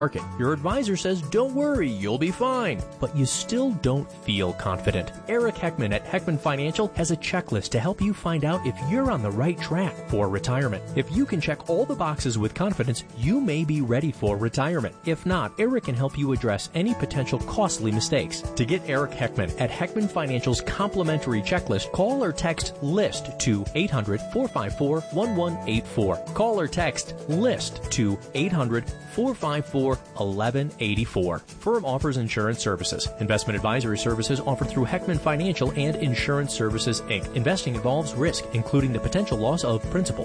market. Your advisor says, don't worry, you'll be fine, but you still don't feel confident. Eric Heckman at Heckman Financial has a checklist to help you find out if you're on the right track for retirement. If you can check all the boxes with confidence, you may be ready for retirement. If not, Eric can help you address any potential costly mistakes. To get Eric Heckman at Heckman Financial's complimentary checklist, call or text LIST to 800-454-1184. Call or text LIST to 800-454-1184. Firm offers insurance services. Investment advisory services offered through Heckman Financial and Insurance Services, Inc. Investing involves risk, including the potential loss of principal.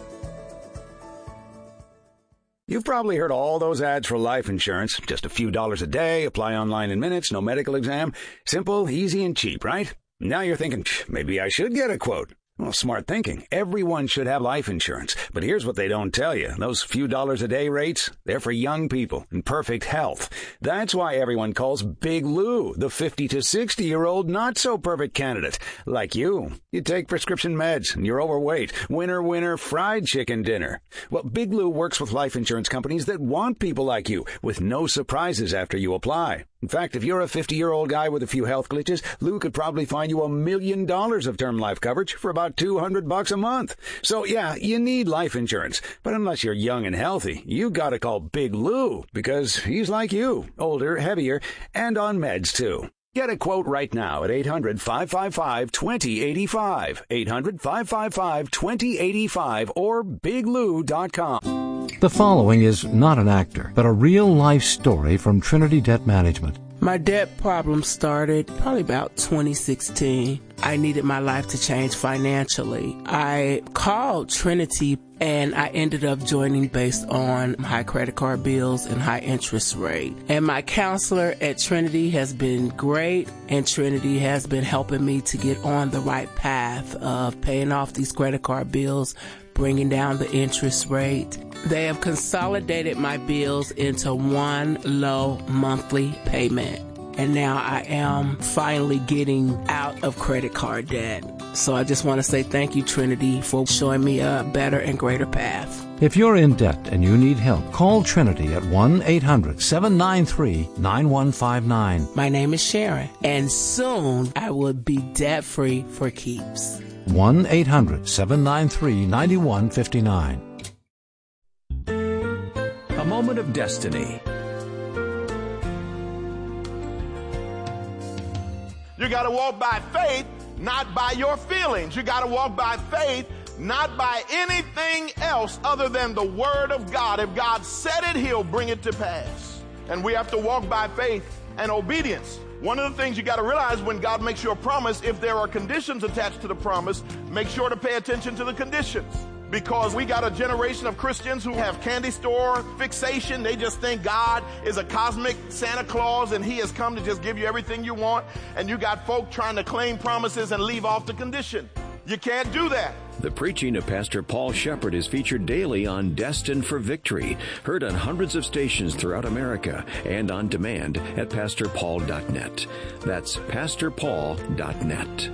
You've probably heard all those ads for life insurance. Just a few dollars a day, apply online in minutes, no medical exam. Simple, easy, and cheap, right? Now you're thinking, maybe I should get a quote. Well, smart thinking. Everyone should have life insurance. But here's what they don't tell you. Those few dollars a day rates, they're for young people in perfect health. That's why everyone calls Big Lou the 50 to 60-year-old not-so-perfect candidate. Like you. You take prescription meds and you're overweight. Winner, winner, fried chicken dinner. Well, Big Lou works with life insurance companies that want people like you with no surprises after you apply. In fact, if you're a 50-year-old guy with a few health glitches, Lou could probably find you $1 million of term life coverage for about $200 a month. So, yeah, you need life insurance. But unless you're young and healthy, you gotta call Big Lou, because he's like you, older, heavier, and on meds, too. Get a quote right now at 800-555-2085, 800-555-2085, or biglou.com. The following is not an actor, but a real-life story from Trinity Debt Management. My debt problem started probably about 2016. I needed my life to change financially. I called Trinity and I ended up joining based on high credit card bills and high interest rate. And my counselor at Trinity has been great, and Trinity has been helping me to get on the right path of paying off these credit card bills, bringing down the interest rate. They have consolidated my bills into one low monthly payment. And now I am finally getting out of credit card debt. So I just want to say thank you, Trinity, for showing me a better and greater path. If you're in debt and you need help, call Trinity at 1-800-793-9159. My name is Sharon, and soon I will be debt-free for keeps. 1-800-793-9159. A moment of destiny. You got to walk by faith, not by your feelings. You got to walk by faith, not by anything else other than the Word of God. If God said it, He'll bring it to pass. And we have to walk by faith and obedience. One of the things you got to realize when God makes you a promise, if there are conditions attached to the promise, make sure to pay attention to the conditions. Because we got a generation of Christians who have candy store fixation. They just think God is a cosmic Santa Claus and He has come to just give you everything you want. And you got folk trying to claim promises and leave off the condition. You can't do that. The preaching of Pastor Paul Shepherd is featured daily on Destined for Victory, heard on hundreds of stations throughout America and on demand at PastorPaul.net. That's PastorPaul.net.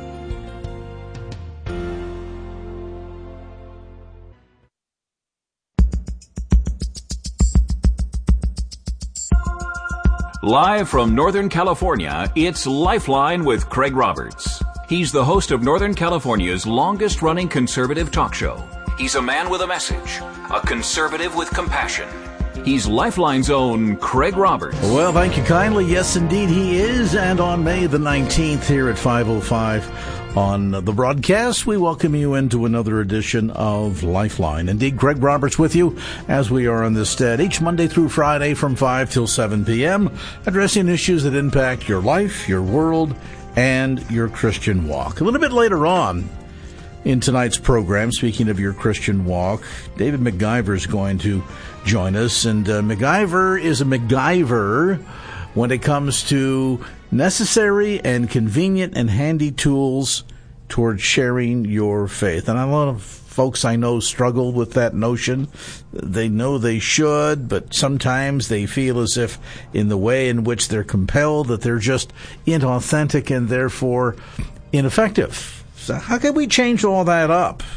Live from Northern California, it's Lifeline with Craig Roberts. He's the host of Northern California's longest-running conservative talk show. He's a man with a message, a conservative with compassion. He's Lifeline's own Craig Roberts. Well, thank you kindly. Yes, indeed, he is. And on May the 19th here at 5:05 on the broadcast, we welcome you into another edition of Lifeline. Indeed, Craig Roberts with you as we are on this stead each Monday through Friday from 5 till 7 p.m., addressing issues that impact your life, your world, and your Christian walk. A little bit later on in tonight's program, speaking of your Christian walk, David MacGyver is going to join us. And MacGyver is a MacGyver when it comes to necessary and convenient and handy tools towards sharing your faith. And a lot of folks I know struggle with that notion. They know they should, but sometimes they feel as if in the way in which they're compelled that they're just inauthentic and therefore ineffective. So how can we change all that up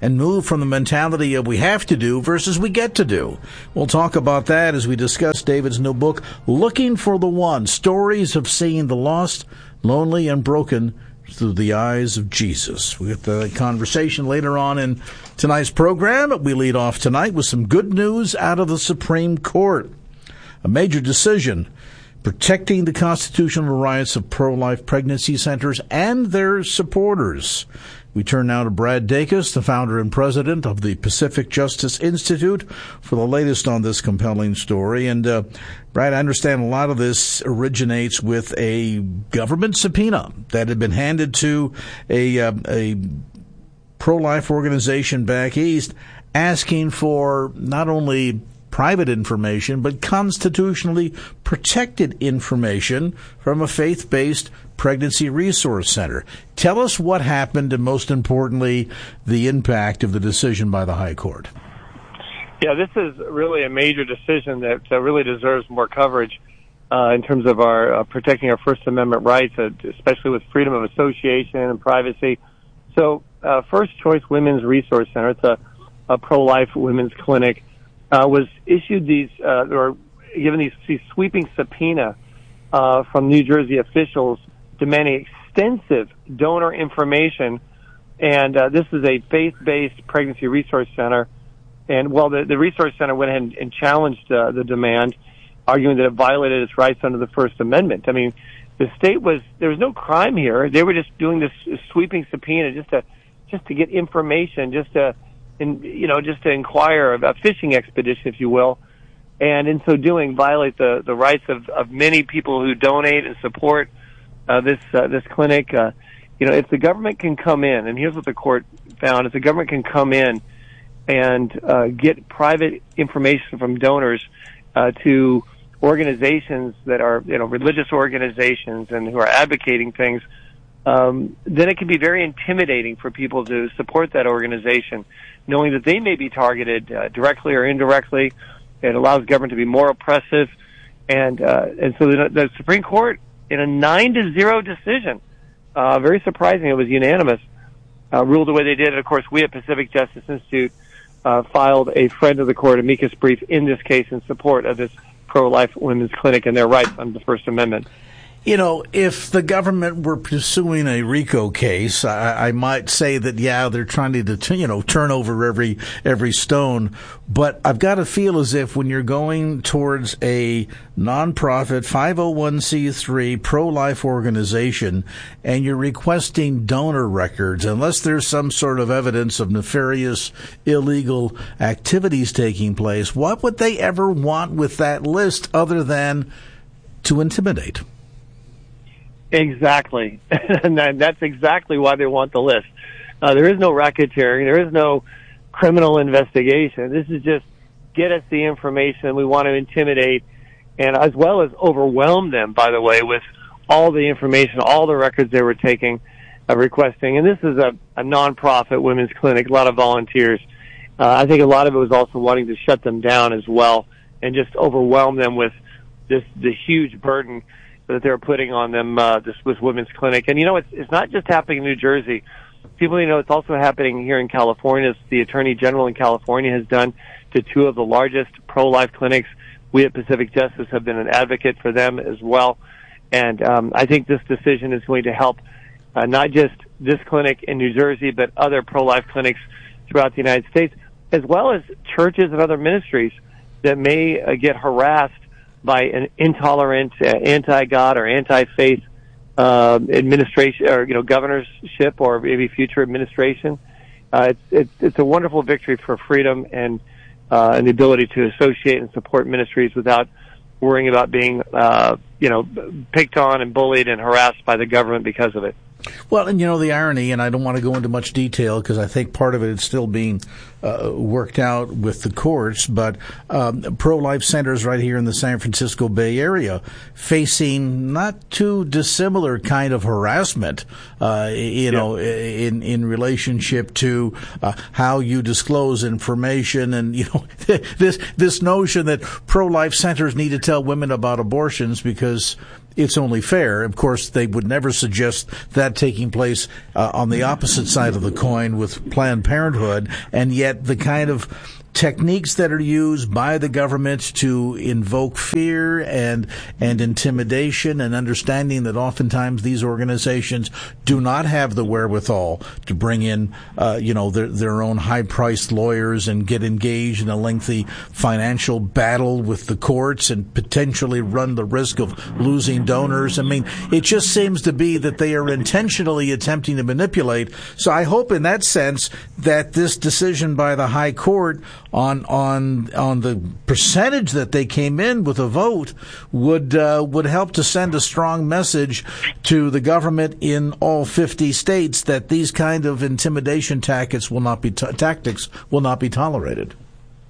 and move from the mentality of we have to do versus we get to do. We'll talk about that as we discuss David's new book, Looking for the One, Stories of Seeing the Lost, Lonely, and Broken through the eyes of Jesus. We get the conversation later on in tonight's program. We lead off tonight with some good news out of the Supreme Court. A major decision protecting the constitutional rights of pro-life pregnancy centers and their supporters. We turn now to Brad Dacus, the founder and president of the Pacific Justice Institute, for the latest on this compelling story. And, Brad, I understand a lot of this originates with a government subpoena that had been handed to a pro-life organization back east asking for not only private information, but constitutionally protected information from a faith-based pregnancy resource center. Tell us what happened and, most importantly, the impact of the decision by the High Court. Yeah, this is really a major decision that really deserves more coverage in terms of our protecting our First Amendment rights, especially with freedom of association and privacy. So, First Choice Women's Resource Center, it's a pro-life women's clinic, was issued or given these sweeping subpoena from New Jersey officials demanding extensive donor information. And this is a faith-based pregnancy resource center. And while the resource center went ahead and challenged the demand, arguing that it violated its rights under the First Amendment. I mean, the state there was no crime here. They were just doing this sweeping subpoena just to get information, just to inquire about a fishing expedition, if you will, and in so doing violate the rights of many people who donate and support this clinic. If the government can come in, and here's what the court found: if the government can come in and get private information from donors to organizations that are religious organizations and who are advocating things, then it can be very intimidating for people to support that organization, knowing that they may be targeted directly or indirectly. It allows government to be more oppressive. And so the Supreme Court, in a 9-0 decision, very surprising, it was unanimous, ruled the way they did. And, of course, we at Pacific Justice Institute filed a friend of the court amicus brief in this case in support of this pro-life women's clinic and their rights under the First Amendment. If the government were pursuing a RICO case, I might say that, yeah, they're trying to, turn over every stone. But I've got to feel as if when you're going towards a nonprofit 501c3 pro-life organization and you're requesting donor records, unless there's some sort of evidence of nefarious, illegal activities taking place, what would they ever want with that list other than to intimidate? Exactly. And that's exactly why they want the list. There is no racketeering. There is no criminal investigation. This is just get us the information. We want to intimidate and as well as overwhelm them, by the way, with all the information, all the records they were taking, requesting. And this is a nonprofit women's clinic, a lot of volunteers. I think a lot of it was also wanting to shut them down as well and just overwhelm them with the huge burden that they're putting on them, this women's clinic. And, it's not just happening in New Jersey. People, it's also happening here in California. The Attorney General in California has done to two of the largest pro-life clinics. We at Pacific Justice have been an advocate for them as well. And I think this decision is going to help not just this clinic in New Jersey, but other pro-life clinics throughout the United States, as well as churches and other ministries that may get harassed by an intolerant, anti-God or anti-faith administration, or governorship, or maybe future administration. It's a wonderful victory for freedom and the ability to associate and support ministries without worrying about being picked on and bullied and harassed by the government because of it. Well, and the irony, and I don't want to go into much detail because I think part of it is still being worked out with the courts, but pro-life centers right here in the San Francisco Bay Area facing not too dissimilar kind of harassment, in relationship to how you disclose information, and this notion that pro-life centers need to tell women about abortions because it's only fair. Of course, they would never suggest that taking place on the opposite side of the coin with Planned Parenthood, and yet the kind of techniques that are used by the government to invoke fear and intimidation, and understanding that oftentimes these organizations do not have the wherewithal to bring in their own high-priced lawyers and get engaged in a lengthy financial battle with the courts and potentially run the risk of losing donors. I mean, it just seems to be that they are intentionally attempting to manipulate. So I hope in that sense that this decision by the High Court on the percentage that they came in with a vote would help to send a strong message to the government in all 50 states that these kind of intimidation tactics will not be tolerated.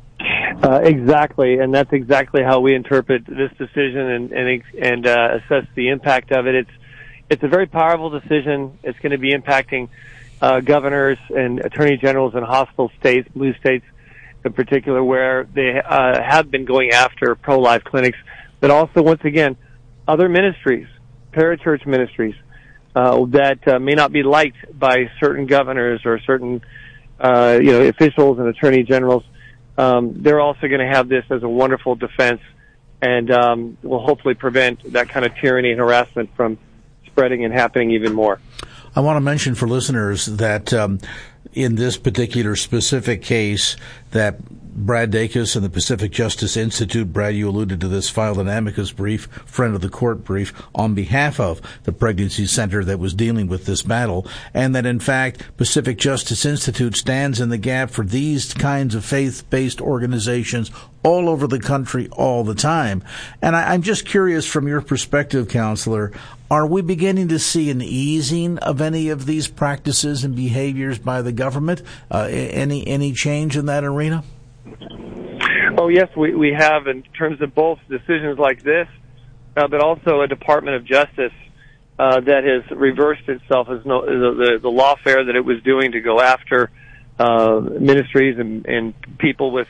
Exactly, and that's exactly how we interpret this decision and assess the impact of it. It's a very powerful decision. It's going to be impacting governors and attorney generals in hostile states, blue states in particular, where they have been going after pro-life clinics, but also, once again, other ministries, parachurch ministries, that may not be liked by certain governors or certain officials and attorney generals. They're also going to have this as a wonderful defense, and will hopefully prevent that kind of tyranny and harassment from spreading and happening even more. I want to mention for listeners that in this particular specific case that Brad Dacus and the Pacific Justice Institute, Brad, you alluded to this, filed an amicus brief, friend of the court brief, on behalf of the pregnancy center that was dealing with this battle, and that in fact Pacific Justice Institute stands in the gap for these kinds of faith-based organizations all over the country all the time. And I'm just curious from your perspective, Counselor, are we beginning to see an easing of any of these practices and behaviors by the government? Any change in that arena? Oh, yes, we have, in terms of both decisions like this, but also a Department of Justice that has reversed itself as the lawfare that it was doing to go after ministries and people with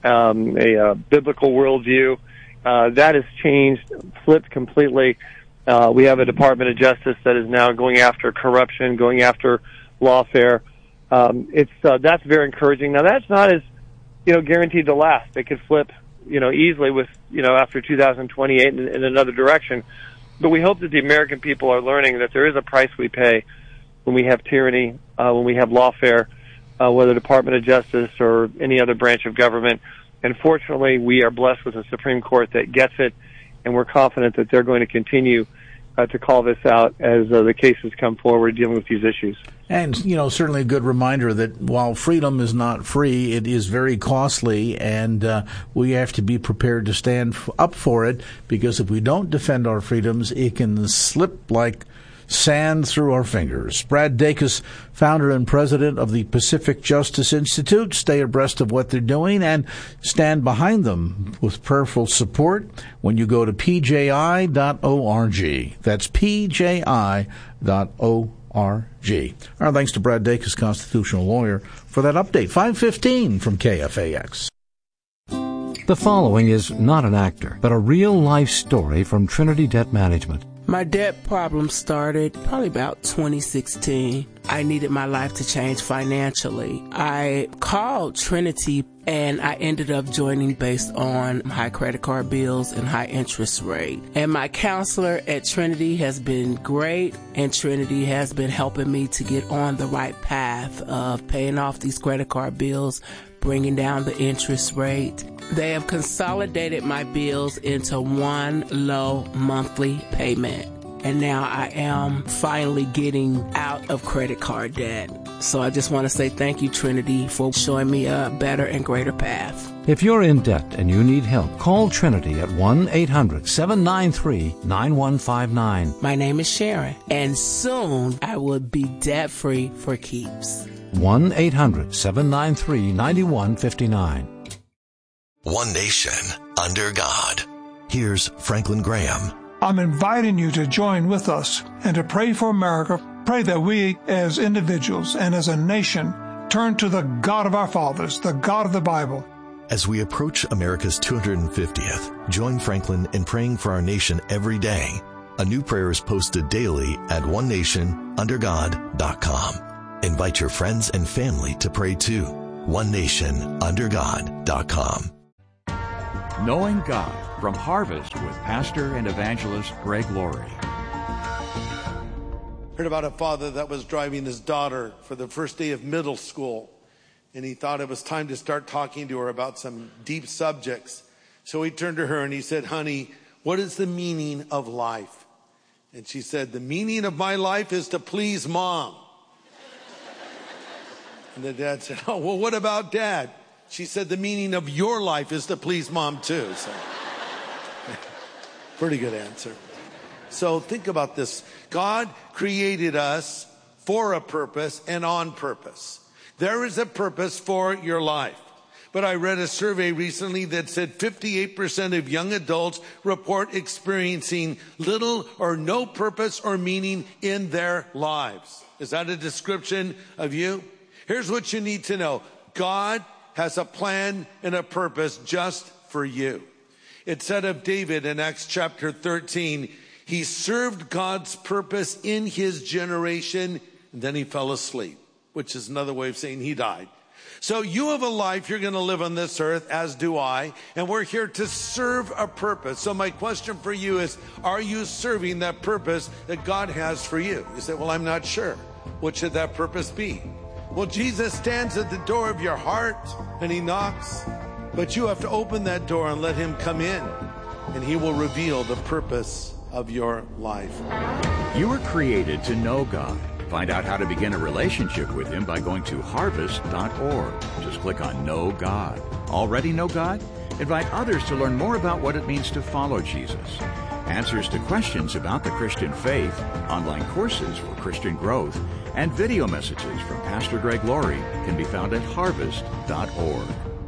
a biblical worldview. That has changed, flipped completely. We have a Department of Justice that is now going after corruption, going after lawfare. That's very encouraging. Now, that's not as guaranteed to last. They could flip, easily with, after 2028 in another direction. But we hope that the American people are learning that there is a price we pay when we have tyranny, when we have lawfare, whether Department of Justice or any other branch of government. And fortunately, we are blessed with a Supreme Court that gets it, and we're confident that they're going to continue to call this out as the cases come forward dealing with these issues. And, certainly a good reminder that while freedom is not free, it is very costly, and we have to be prepared to stand up for it, because if we don't defend our freedoms, it can slip like sand through our fingers. Brad Dacus, founder and president of the Pacific Justice Institute. Stay abreast of what they're doing and stand behind them with prayerful support when you go to pji.org. That's pji.org. Our thanks to Brad Dacus, constitutional lawyer, for that update. 5:15 from KFAX. The following is not an actor, but a real-life story from Trinity Debt Management. My debt problem started probably about 2016. I needed my life to change financially. I called Trinity, and I ended up joining based on high credit card bills and high interest rate. And my counselor at Trinity has been great, and Trinity has been helping me to get on the right path of paying off these credit card bills, bringing down the interest rate. They have consolidated my bills into one low monthly payment. And now I am finally getting out of credit card debt. So I just want to say thank you, Trinity, for showing me a better and greater path. If you're in debt and you need help, call Trinity at 1-800-793-9159. My name is Sharon, and soon I will be debt-free for keeps. 1-800-793-9159. One nation, under God. Here's Franklin Graham. I'm inviting you to join with us and to pray for America. Pray that we, as individuals and as a nation, turn to the God of our fathers, the God of the Bible. As we approach America's 250th, join Franklin in praying for our nation every day. A new prayer is posted daily at onenationundergod.com. Invite your friends and family to pray too. onenationundergod.com. Knowing God from Harvest with Pastor and Evangelist Greg Laurie. Heard about a father that was driving his daughter for the first day of middle school, and he thought it was time to start talking to her about some deep subjects. So he turned to her and he said, "Honey, what is the meaning of life?" And she said, "The meaning of my life is to please Mom." And the dad said, "Oh, well, what about Dad?" She said, "The meaning of your life is to please Mom too." So, pretty good answer. So think about this. God created us for a purpose and on purpose. There is a purpose for your life. But I read a survey recently that said 58% of young adults report experiencing little or no purpose or meaning in their lives. Is that a description of you? Here's what you need to know. God has a plan and a purpose just for you. It said of David in Acts chapter 13, he served God's purpose in his generation, and then he fell asleep, which is another way of saying he died. So you have a life you're going to live on this earth, as do I, and we're here to serve a purpose. So my question for you is, are you serving that purpose that God has for you? You say, well, I'm not sure. What should that purpose be? Well, Jesus stands at the door of your heart and he knocks, but you have to open that door and let him come in, and he will reveal the purpose of your life. You were created to know God. Find out how to begin a relationship with him by going to harvest.org. Just click on Know God. Already know God? Invite others to learn more about what it means to follow Jesus. Answers to questions about the Christian faith, online courses for Christian growth, and video messages from Pastor Greg Laurie can be found at harvest.org.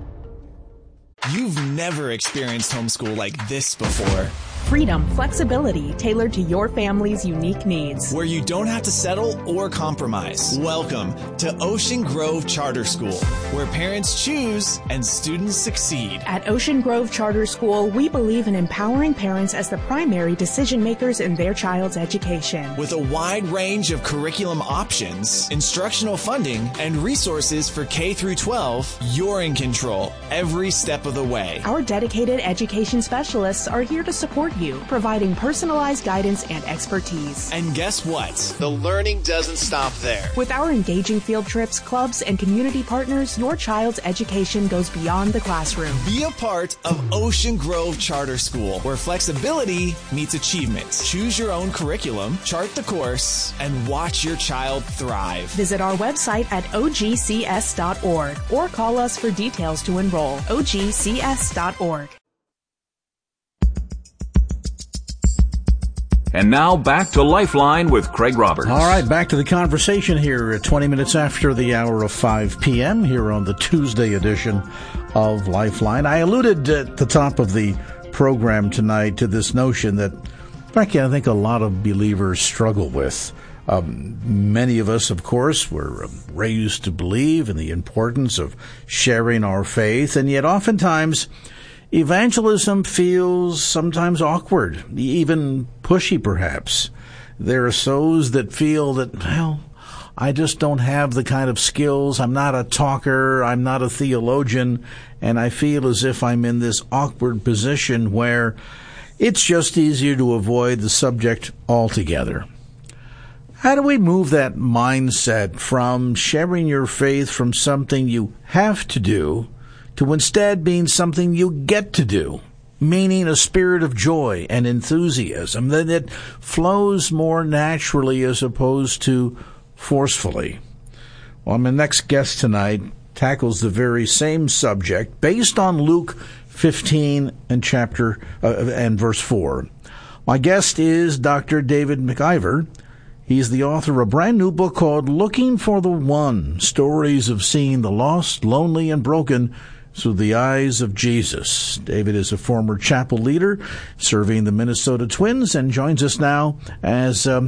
You've never experienced homeschool like this before. Freedom, flexibility tailored to your family's unique needs. Where you don't have to settle or compromise. Welcome to Ocean Grove Charter School, where parents choose and students succeed. At Ocean Grove Charter School, we believe in empowering parents as the primary decision makers in their child's education. With a wide range of curriculum options, instructional funding, and resources for K through 12, you're in control every step of the way. Our dedicated education specialists are here to support you, providing personalized guidance and expertise. And guess what? The learning doesn't stop there. With our engaging field trips, clubs, and community partners, your child's education goes beyond the classroom. Be a part of Ocean Grove Charter School, where flexibility meets achievement. Choose your own curriculum, chart the course, and watch your child thrive. Visit our website at ogcs.org or call us for details to enroll. ogcs.org. And now back to Lifeline with Craig Roberts. All right, back to the conversation here at 20 minutes after the hour of 5 p.m. here on the Tuesday edition of Lifeline. I alluded at the top of the program tonight to this notion that, frankly, I think a lot of believers struggle with. Many of us, of course, were raised to believe in the importance of sharing our faith, and yet oftentimes evangelism feels sometimes awkward, even pushy perhaps. There are those that feel that, well, I just don't have the kind of skills. I'm not a talker. I'm not a theologian. And I feel as if I'm in this awkward position where it's just easier to avoid the subject altogether. How do we move that mindset from sharing your faith from something you have to do to instead being something you get to do, meaning a spirit of joy and enthusiasm that flows more naturally as opposed to forcefully? Well, my next guest tonight tackles the very same subject based on Luke 15 and verse 4. My guest is Dr. David McIver. He's the author of a brand new book called Looking for the One, Stories of Seeing the Lost, Lonely, and Broken through the Eyes of Jesus. David is a former chapel leader serving the Minnesota Twins and joins us now as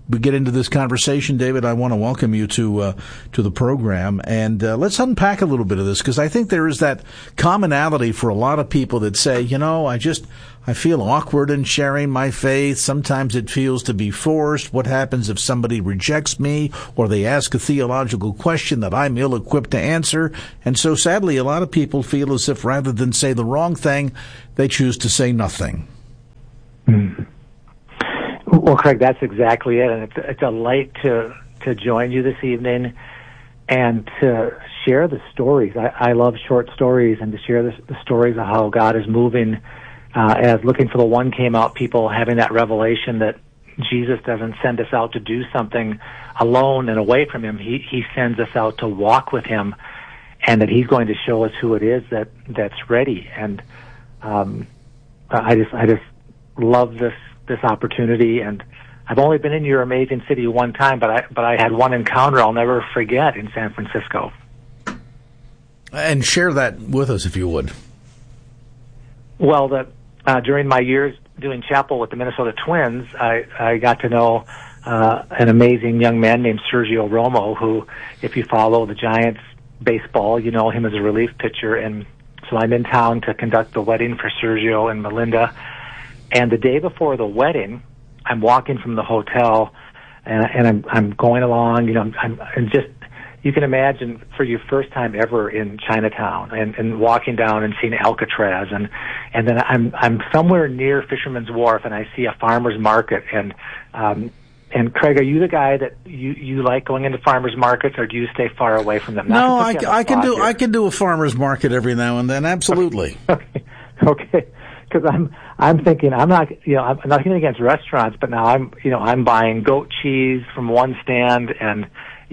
we get into this conversation, David, I want to welcome you to the program, and let's unpack a little bit of this, because I think there is that commonality for a lot of people that say, I feel awkward in sharing my faith. Sometimes it feels to be forced. What happens if somebody rejects me or they ask a theological question that I'm ill-equipped to answer? And so sadly, a lot of people feel as if rather than say the wrong thing, they choose to say nothing. Well, Craig, that's exactly it. And it's a delight to join you this evening and to share the stories. I love short stories, and to share the stories of how God is moving. As Looking for the One came out, people having that revelation that Jesus doesn't send us out to do something alone and away from him. He sends us out to walk with him, and that he's going to show us who it is that's ready. And I just love this opportunity. And I've only been in your amazing city one time, but I had one encounter I'll never forget in San Francisco. And share that with us, if you would. Well, during my years doing chapel with the Minnesota Twins, I got to know an amazing young man named Sergio Romo, who, if you follow the Giants baseball, you know him as a relief pitcher. And so I'm in town to conduct the wedding for Sergio and Melinda. And the day before the wedding, I'm walking from the hotel, and I'm going along. I'm just, you can imagine, for your first time ever in Chinatown, and walking down and seeing Alcatraz, and then I'm somewhere near Fisherman's Wharf, and I see a farmer's market. And Craig, are you the guy that you like going into farmers markets, or do you stay far away from them? No, I can do a farmer's market every now and then. Absolutely. Okay. Because I'm thinking, I'm nothing against restaurants, but now I'm buying goat cheese from one stand and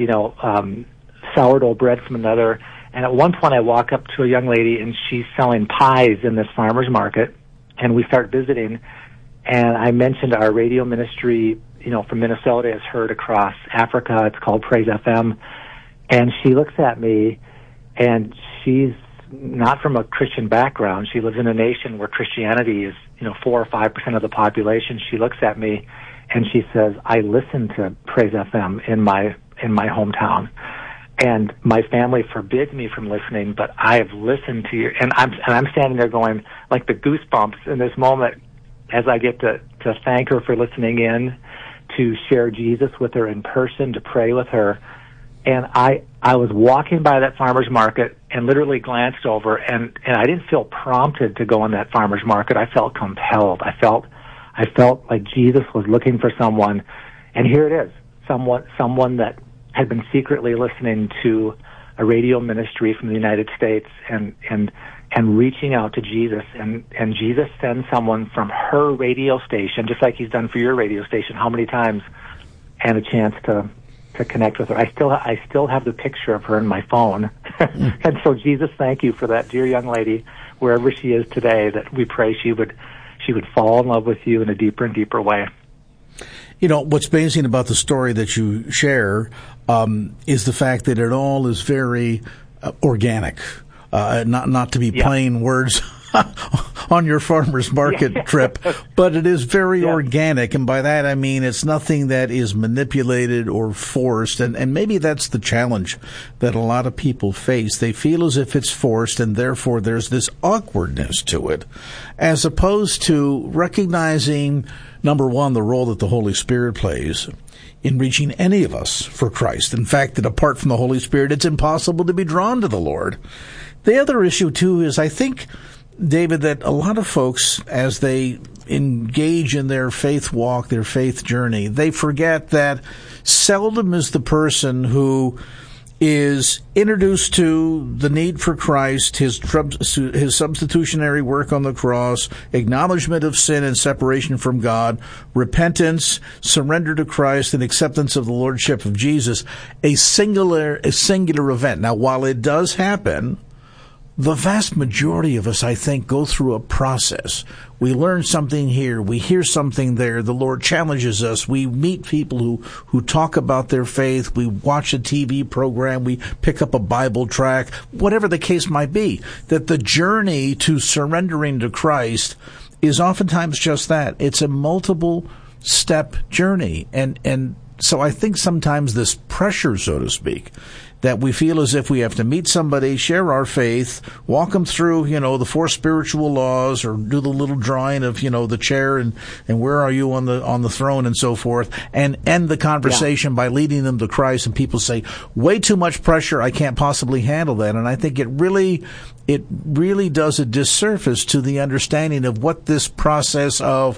sourdough bread from another. And at one point, I walk up to a young lady, and she's selling pies in this farmer's market, and we start visiting. And I mentioned our radio ministry, from Minnesota, is heard across Africa. It's called Praise FM. And she looks at me, and she's not from a Christian background. She lives in a nation where Christianity is, 4 or 5% of the population. She looks at me and she says, "I listen to Praise FM in my hometown, and my family forbids me from listening, but I have listened to you." And I'm standing there going, like, the goosebumps in this moment, as I get to thank her for listening in, to share Jesus with her in person, to pray with her. And I was walking by that farmer's market and literally glanced over, and I didn't feel prompted to go in that farmer's market. I felt compelled. I felt like Jesus was looking for someone, and here it is, someone that had been secretly listening to a radio ministry from the United States and reaching out to Jesus, and Jesus sends someone from her radio station, just like he's done for your radio station how many times, and a chance to connect with her. I still have the picture of her in my phone. And so, Jesus, thank you for that dear young lady, wherever she is today, that we pray she would fall in love with you in a deeper and deeper way. What's amazing about the story that you share is the fact that it all is very organic, not to be plain words on your farmer's market trip, but it is very organic, and by that I mean it's nothing that is manipulated or forced, and maybe that's the challenge that a lot of people face. They feel as if it's forced, and therefore there's this awkwardness to it, as opposed to recognizing, number one, the role that the Holy Spirit plays in reaching any of us for Christ. In fact, that apart from the Holy Spirit, it's impossible to be drawn to the Lord. The other issue, too, is I think, David, that a lot of folks, as they engage in their faith walk, their faith journey, they forget that seldom is the person who is introduced to the need for Christ, his substitutionary work on the cross, acknowledgement of sin and separation from God, repentance, surrender to Christ, and acceptance of the lordship of Jesus, a singular event. Now, while it does happen, the vast majority of us, I think, go through a process. We learn something here. We hear something there. The Lord challenges us. We meet people who talk about their faith. We watch a TV program. We pick up a Bible tract, whatever the case might be. That the journey to surrendering to Christ is oftentimes just that. It's a multiple step journey. And so I think sometimes this pressure, so to speak, that we feel as if we have to meet somebody, share our faith, walk them through, the 4 spiritual laws, or do the little drawing of, the chair and where are you on the throne and so forth, and end the conversation by leading them to Christ. And people say, way too much pressure, I can't possibly handle that. And I think it really does a disservice to the understanding of what this process of